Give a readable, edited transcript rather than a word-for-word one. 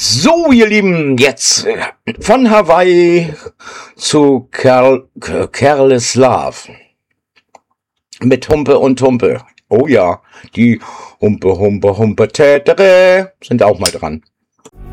So, ihr Lieben, jetzt von Hawaii zu Careless Love mit Humpe und Tumpe. Oh ja, die Humpe, Humpe, Humpe, Tätere sind auch mal dran.